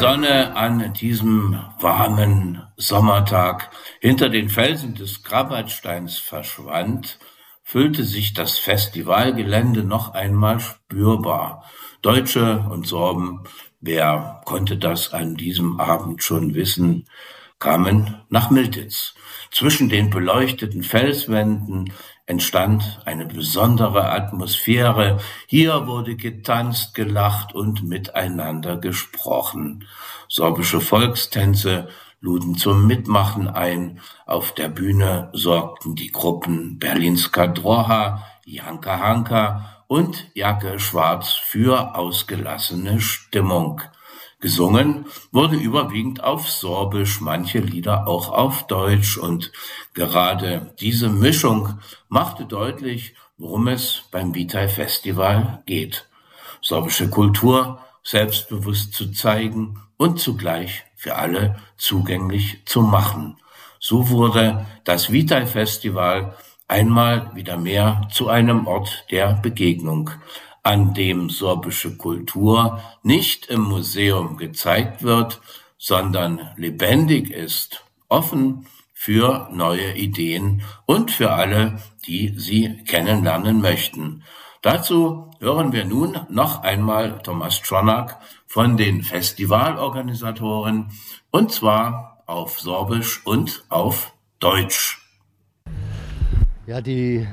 Sonne an diesem warmen Sommertag hinter den Felsen des Grabbertsteins verschwand, füllte sich das Festivalgelände noch einmal spürbar. Deutsche und Sorben, wer konnte das an diesem Abend schon wissen, kamen nach Miltitz. Zwischen den beleuchteten Felswänden entstand eine besondere Atmosphäre. Hier wurde getanzt, gelacht und miteinander gesprochen. Sorbische Volkstänze luden zum Mitmachen ein. Auf der Bühne sorgten die Gruppen Berlinska Droha, Janka Hanka und Jacke Schwarz für ausgelassene Stimmung. Gesungen wurde überwiegend auf Sorbisch, manche Lieder auch auf Deutsch, und gerade diese Mischung machte deutlich, worum es beim Vitaj-Festival geht. Sorbische Kultur selbstbewusst zu zeigen und zugleich für alle zugänglich zu machen. So wurde das Vitaj-Festival einmal wieder mehr zu einem Ort der Begegnung, an dem sorbische Kultur nicht im Museum gezeigt wird, sondern lebendig ist, offen für neue Ideen und für alle, die sie kennenlernen möchten. Dazu hören wir nun noch einmal Thomas Czornak von den Festivalorganisatoren, und zwar auf Sorbisch und auf Deutsch. Ja, die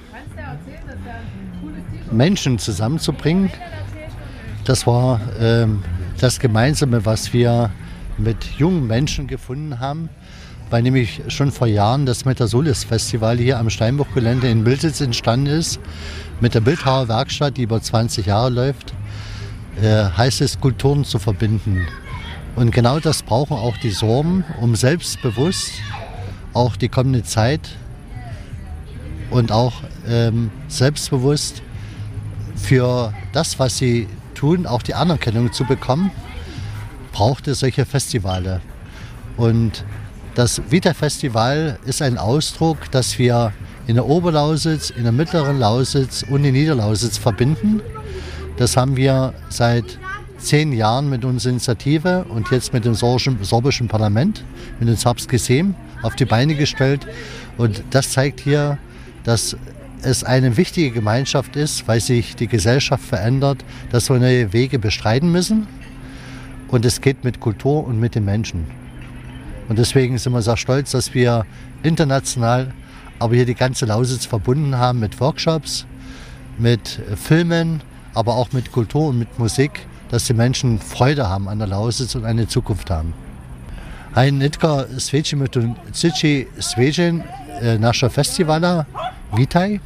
Menschen zusammenzubringen, das war das Gemeinsame, was wir mit jungen Menschen gefunden haben, weil nämlich schon vor Jahren das Metasolis-Festival hier am Steinbruchgelände in Miltitz entstanden ist, mit der Bildhauerwerkstatt, die über 20 Jahre läuft, heißt es, Kulturen zu verbinden. Und genau das brauchen auch die Sorben, um selbstbewusst auch die kommende Zeit und auch selbstbewusst für das, was sie tun, auch die Anerkennung zu bekommen, braucht es solche Festivale. Und das Vitaj-Festival ist ein Ausdruck, dass wir in der Oberlausitz, in der mittleren Lausitz und in Niederlausitz verbinden. Das haben wir seit 10 Jahren mit unserer Initiative und jetzt mit dem sorbischen Parlament, mit dem Serbski Sejm, auf die Beine gestellt. Und das zeigt hier, dass es eine wichtige Gemeinschaft ist, weil sich die Gesellschaft verändert, dass wir neue Wege bestreiten müssen. Und es geht mit Kultur und mit den Menschen. Und deswegen sind wir sehr stolz, dass wir international, aber hier die ganze Lausitz verbunden haben mit Workshops, mit Filmen, aber auch mit Kultur und mit Musik, dass die Menschen Freude haben an der Lausitz und eine Zukunft haben. Ein Nitka Svečimo tu ciči sveđen naša festivala Vitaj,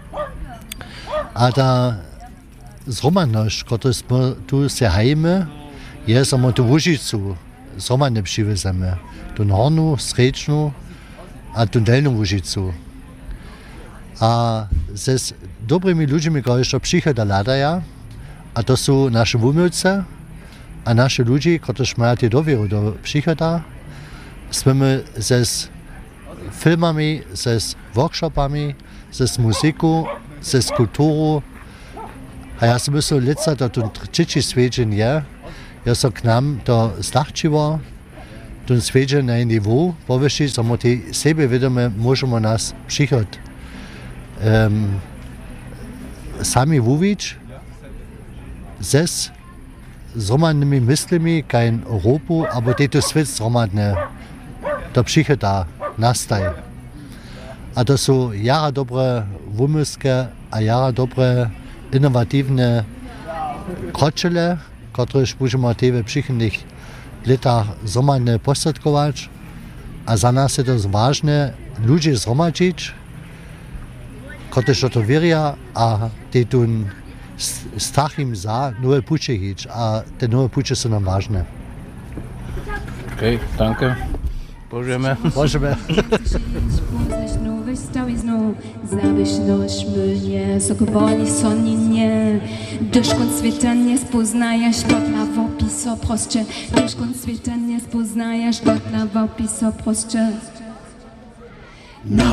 a da zromanoš, koto smo tu se hajme, je samo tu Vužicu, zromane přivezeme, tu Hornu, Srečnu a tu Delnu Vužicu. A se s dobrými ľuďmi, ktorí přichodia ladaja, a to sú naše umilce a naši ľudí, ktorí majú tie dôveru do přichodia, sme se s filmami, se s workshopami, se s muzikou, se s kulturou. A ja som myslel, leca to tu čiči svedžen je, ja som k nám to zľahčivo, tu svedžen na niveau povešiť, samo tí sebevedome môžeme nás přichod sami uviť, s zromadnymi myslimi, kein Europu, aber tieto svet zromadne do přichoda nastaj. A to sú jara dobre wumyske a jara dobre inovatívne kročele, ktoré môžeme tebe přichodných letách zromadne postredkovať. A za nás je to vážne ľudí zromadžiť, ktorí to veria a tí tu strach im za nové puče hič. A te nové puče sú nám vážne. Okay, danke. Božeme. Božeme. Stałizną, zabyś noś mnie, sokowoli soninie. Doszkąd świata nie spoznajesz, dotla w opiso proście. Doszkąd świata nie spoznajesz, dotla w opiso proście.